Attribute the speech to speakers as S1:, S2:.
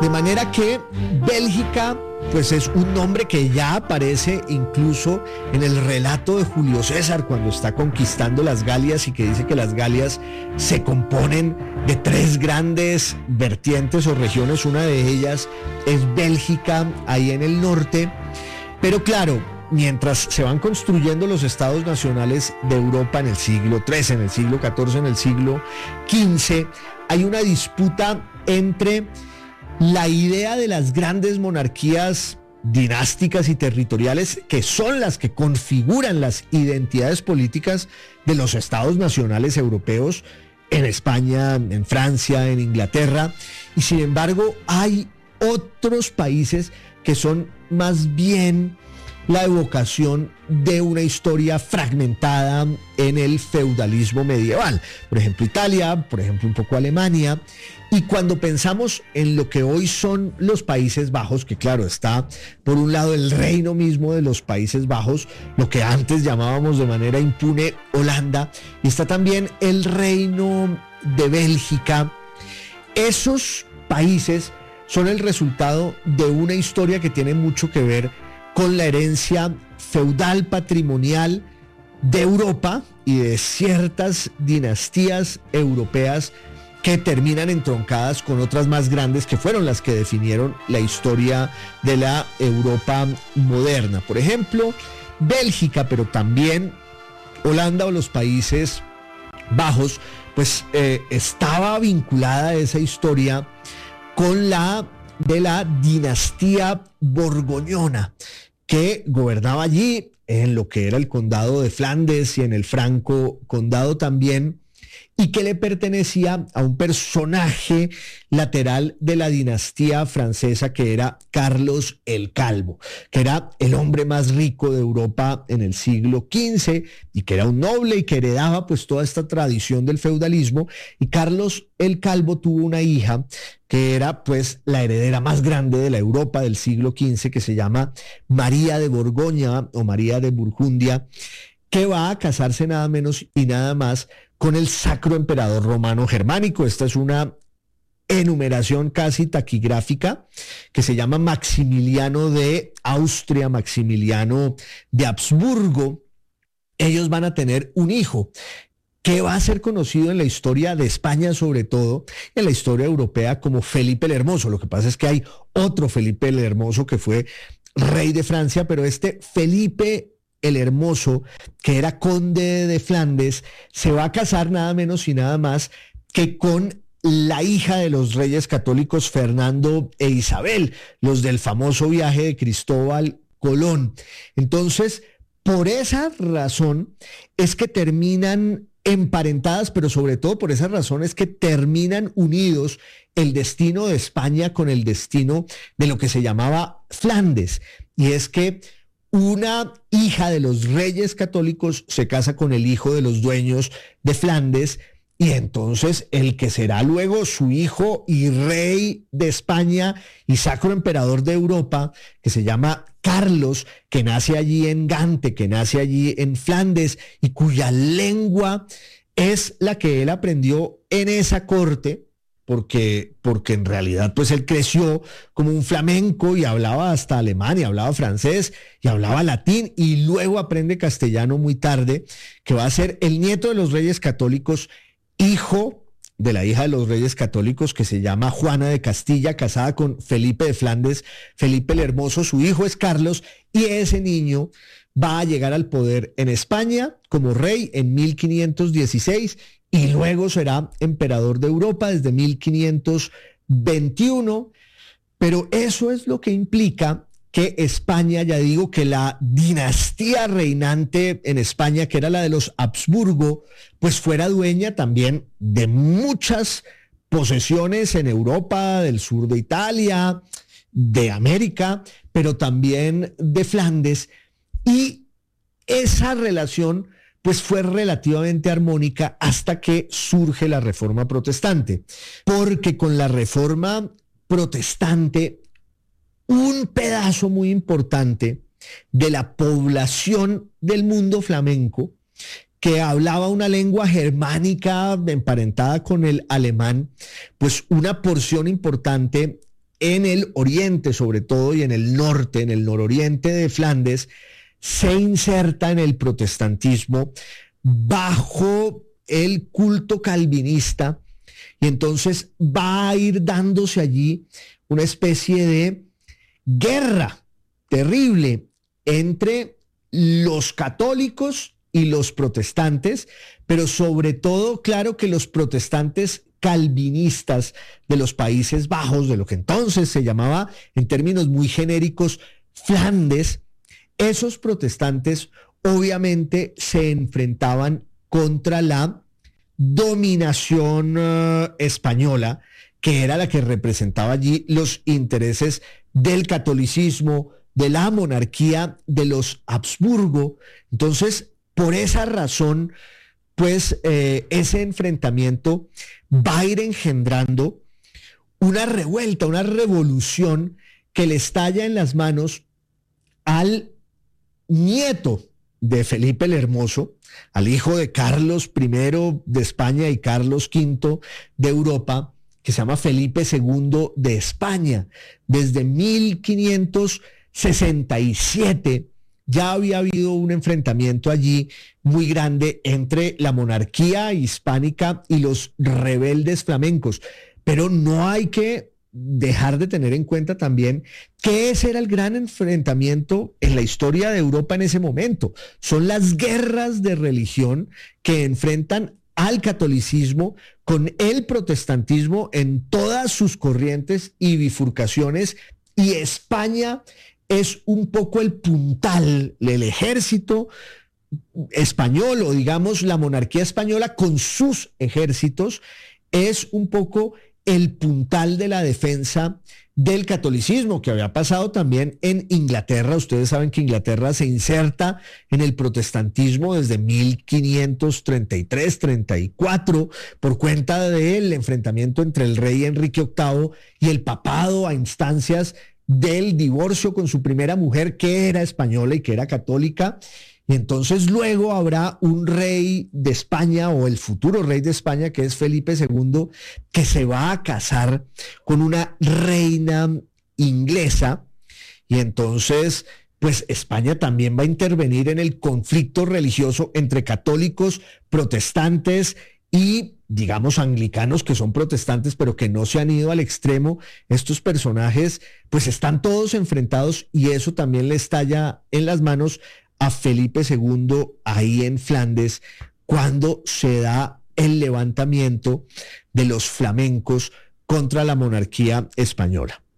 S1: De manera que Bélgica pues es un nombre que ya aparece incluso en el relato de Julio César cuando está conquistando las Galias y que dice que las Galias se componen de 3 grandes vertientes o regiones. Una de ellas es Bélgica, ahí en el norte. Pero claro, mientras se van construyendo los estados nacionales de Europa en el siglo XIII, en el siglo XIV, en el siglo XV, hay una disputa entre la idea de las grandes monarquías dinásticas y territoriales, que son las que configuran las identidades políticas de los estados nacionales europeos, en España, en Francia, en Inglaterra, y sin embargo hay otros países que son más bien la evocación de una historia fragmentada en el feudalismo medieval. Por ejemplo, Italia, por ejemplo, un poco Alemania. Y cuando pensamos en lo que hoy son los Países Bajos, que claro, está por un lado el reino mismo de los Países Bajos, lo que antes llamábamos de manera impune Holanda, y está también el reino de Bélgica. Esos países son el resultado de una historia que tiene mucho que ver con la herencia feudal patrimonial de Europa y de ciertas dinastías europeas que terminan entroncadas con otras más grandes que fueron las que definieron la historia de la Europa moderna. Por ejemplo, Bélgica, pero también Holanda o los Países Bajos, pues estaba vinculada a esa historia con la de la dinastía borgoñona, que gobernaba allí en lo que era el condado de Flandes y en el Franco condado también, y que le pertenecía a un personaje lateral de la dinastía francesa que era Carlos el Calvo, que era el hombre más rico de Europa en el siglo XV y que era un noble y que heredaba pues toda esta tradición del feudalismo. Y Carlos el Calvo tuvo una hija que era pues la heredera más grande de la Europa del siglo XV, que se llama María de Borgoña o María de Burgundia, que va a casarse nada menos y nada más con el Sacro Emperador Romano Germánico. Esta es una enumeración casi taquigráfica que se llama Maximiliano de Austria, Maximiliano de Habsburgo. Ellos van a tener un hijo que va a ser conocido en la historia de España, sobre todo en la historia europea, como Felipe el Hermoso. Lo que pasa es que hay otro Felipe el Hermoso que fue rey de Francia, pero este Felipe el Hermoso, que era conde de Flandes, se va a casar nada menos y nada más que con la hija de los reyes católicos Fernando e Isabel, los del famoso viaje de Cristóbal Colón. Entonces, por esa razón es que terminan emparentadas, pero sobre todo por esa razón es que terminan unidos el destino de España con el destino de lo que se llamaba Flandes. Y es que una hija de los reyes católicos se casa con el hijo de los dueños de Flandes, y entonces el que será luego su hijo y rey de España y sacro emperador de Europa, que se llama Carlos, que nace allí en Gante, que nace allí en Flandes, y cuya lengua es la que él aprendió en esa corte, porque en realidad pues él creció como un flamenco y hablaba hasta alemán y hablaba francés y hablaba latín, y luego aprende castellano muy tarde, que va a ser el nieto de los reyes católicos, hijo de la hija de los reyes católicos, que se llama Juana de Castilla, casada con Felipe de Flandes, Felipe el Hermoso. Su hijo es Carlos, y ese niño va a llegar al poder en España como rey en 1516, y luego será emperador de Europa desde 1521, pero eso es lo que implica que España, ya digo, que la dinastía reinante en España, que era la de los Habsburgo, pues fuera dueña también de muchas posesiones en Europa, del sur de Italia, de América, pero también de Flandes, y esa relación pues fue relativamente armónica hasta que surge la Reforma Protestante, porque con la Reforma Protestante un pedazo muy importante de la población del mundo flamenco que hablaba una lengua germánica emparentada con el alemán, pues una porción importante en el oriente sobre todo y en el norte, en el nororiente de Flandes, se inserta en el protestantismo bajo el culto calvinista, y entonces va a ir dándose allí una especie de guerra terrible entre los católicos y los protestantes, pero sobre todo, claro que los protestantes calvinistas de los Países Bajos, de lo que entonces se llamaba, en términos muy genéricos, Flandes, esos protestantes obviamente se enfrentaban contra la dominación española, que era la que representaba allí los intereses del catolicismo, de la monarquía de los Habsburgo. Entonces, por esa razón, pues ese enfrentamiento va a ir engendrando una revuelta, una revolución que le estalla en las manos al nieto de Felipe el Hermoso, al hijo de Carlos I de España y Carlos V de Europa, que se llama Felipe II de España. Desde 1567 ya había habido un enfrentamiento allí muy grande entre la monarquía hispánica y los rebeldes flamencos, pero no hay que dejar de tener en cuenta también que ese era el gran enfrentamiento en la historia de Europa en ese momento. Son las guerras de religión que enfrentan al catolicismo con el protestantismo en todas sus corrientes y bifurcaciones, y España es un poco el puntal, el ejército español, o digamos la monarquía española con sus ejércitos, es un poco el puntal de la defensa del catolicismo, que había pasado también en Inglaterra. Ustedes saben que Inglaterra se inserta en el protestantismo desde 1533-34 por cuenta del enfrentamiento entre el rey Enrique VIII y el papado a instancias del divorcio con su primera mujer, que era española y que era católica. Y entonces luego habrá un rey de España, o el futuro rey de España, que es Felipe II, que se va a casar con una reina inglesa. Y entonces, pues España también va a intervenir en el conflicto religioso entre católicos, protestantes y, digamos, anglicanos, que son protestantes, pero que no se han ido al extremo. Estos personajes, pues están todos enfrentados, y eso también le estalla en las manos a Felipe II ahí en Flandes, cuando se da el levantamiento de los flamencos contra la monarquía española.